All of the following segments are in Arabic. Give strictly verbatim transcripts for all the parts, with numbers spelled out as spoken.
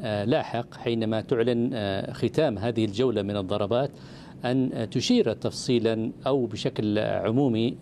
لاحق حينما تعلن ختام هذه الجولة من الضربات أن تشير تفصيلا أو بشكل عمومي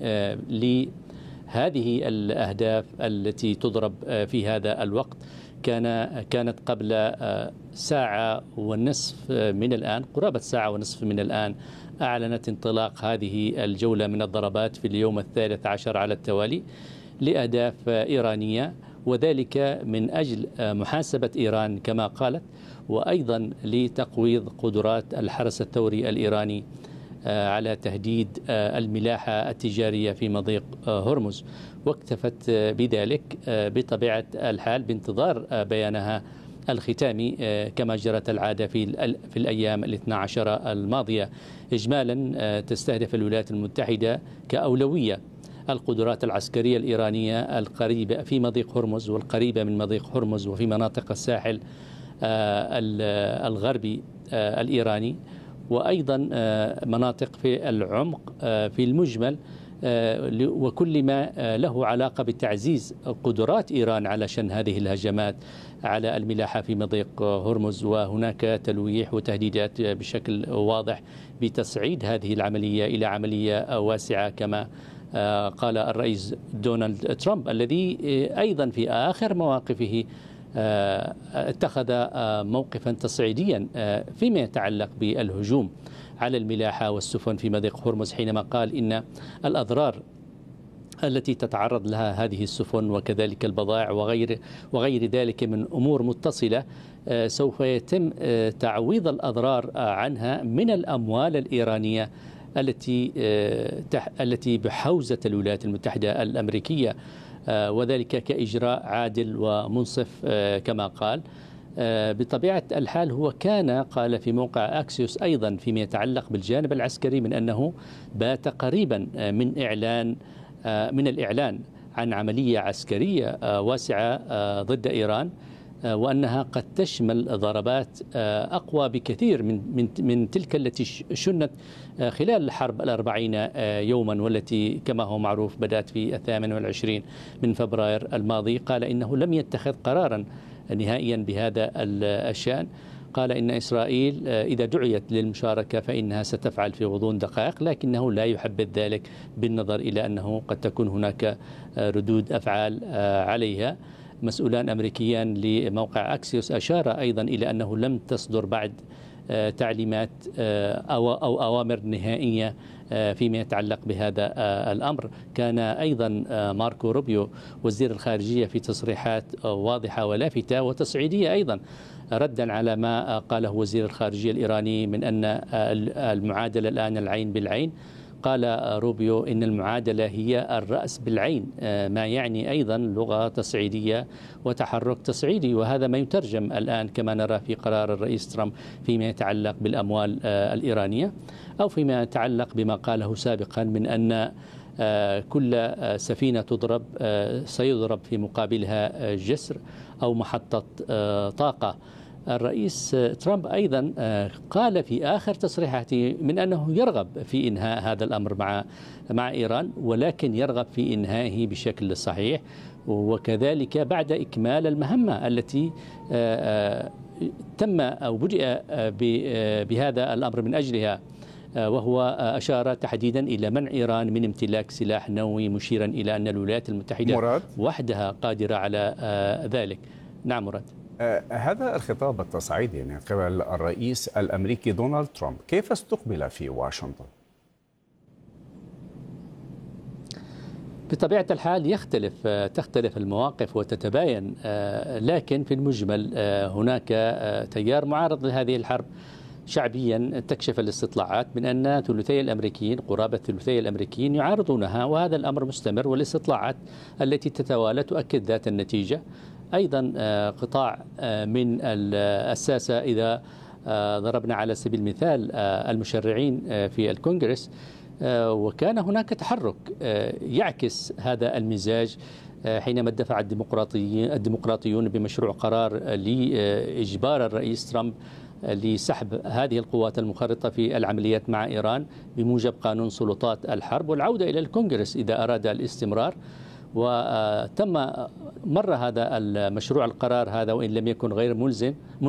لهذه الأهداف التي تضرب في هذا الوقت. كان كانت قبل ساعة ونصف من الآن، قرابة ساعة ونصف من الآن، أعلنت انطلاق هذه الجولة من الضربات في اليوم الثالث عشر على التوالي لأهداف إيرانية، وذلك من أجل محاسبة إيران كما قالت، وأيضا لتقويض قدرات الحرس الثوري الإيراني على تهديد الملاحة التجارية في مضيق هرمز. واكتفت بذلك بطبيعة الحال بانتظار بيانها الختامي كما جرت العادة في في الأيام الاثنى عشر الماضية. إجمالا تستهدف الولايات المتحدة كأولوية القدرات العسكرية الإيرانية القريبة في مضيق هرمز والقريبة من مضيق هرمز وفي مناطق الساحل الغربي الإيراني، وأيضا مناطق في العمق في المجمل، وكل ما له علاقة بتعزيز قدرات إيران على شن هذه الهجمات على الملاحة في مضيق هرمز. وهناك تلويح وتهديدات بشكل واضح بتصعيد هذه العملية إلى عملية واسعة كما قال الرئيس دونالد ترامب، الذي أيضا في آخر مواقفه اتخذ موقفا تصعيديا فيما يتعلق بالهجوم على الملاحة والسفن في مضيق هرمز، حينما قال إن الأضرار التي تتعرض لها هذه السفن وكذلك البضائع وغير وغير ذلك من أمور متصلة سوف يتم تعويض الأضرار عنها من الأموال الإيرانية التي التي بحوزة الولايات المتحدة الأمريكية، وذلك كإجراء عادل ومنصف كما قال. بطبيعة الحال هو كان قال في موقع أكسيوس أيضا فيما يتعلق بالجانب العسكري من أنه بات قريبا من إعلان من الإعلان عن عملية عسكرية واسعة ضد إيران، وأنها قد تشمل ضربات أقوى بكثير من من من تلك التي شنت خلال الحرب الأربعين يوما، والتي كما هو معروف بدأت في الثامن والعشرين من فبراير الماضي. قال إنه لم يتخذ قرارا نهائيا بهذا الشأن. قال إن إسرائيل إذا دعيت للمشاركة فإنها ستفعل في غضون دقائق، لكنه لا يحبذ ذلك بالنظر إلى أنه قد تكون هناك ردود أفعال عليها. مسؤولان أمريكيان لموقع أكسيوس أشار أيضا إلى أنه لم تصدر بعد تعليمات أو أو أوامر نهائية فيما يتعلق بهذا الأمر. كان أيضا ماركو روبيو وزير الخارجية في تصريحات واضحة ولافتة وتصعيدية أيضا ردا على ما قاله وزير الخارجية الإيراني من أن المعادلة الآن العين بالعين. قال روبيو إن المعادلة هي الرأس بالعين، ما يعني أيضا لغة تصعيدية وتحرك تصعيدي، وهذا ما يترجم الآن كما نرى في قرار الرئيس ترامب فيما يتعلق بالأموال الإيرانية، أو فيما يتعلق بما قاله سابقا من أن كل سفينة تضرب سيضرب في مقابلها جسر أو محطة طاقة. الرئيس ترامب أيضا قال في آخر تصريحاته من أنه يرغب في إنهاء هذا الأمر مع مع إيران، ولكن يرغب في إنهائه بشكل صحيح، وكذلك بعد إكمال المهمة التي تم أو بدأ بهذا الأمر من أجلها، وهو أشار تحديدا إلى منع إيران من امتلاك سلاح نووي، مشيرا إلى أن الولايات المتحدة مراد. وحدها قادرة على ذلك. نعم مراد. هذا الخطاب التصعيدي من قبل الرئيس الأمريكي دونالد ترامب كيف استقبل في واشنطن؟ بطبيعة الحال يختلف تختلف المواقف وتتباين، لكن في المجمل هناك تيار معارض لهذه الحرب شعبيا. تكشف الاستطلاعات من أن ثلثي الأمريكيين قرابة ثلثي الأمريكيين يعارضونها، وهذا الأمر مستمر، والاستطلاعات التي تتوالى تؤكد ذات النتيجة. أيضا قطاع من الساسة إذا ضربنا على سبيل المثال المشرعين في الكونغرس، وكان هناك تحرك يعكس هذا المزاج حينما دفع الديمقراطيين الديمقراطيون بمشروع قرار لإجبار الرئيس ترامب لسحب هذه القوات المخرطة في العمليات مع إيران بموجب قانون سلطات الحرب والعودة إلى الكونغرس إذا أراد الاستمرار. وتم مر هذا المشروع القرار هذا وإن لم يكن غير ملزم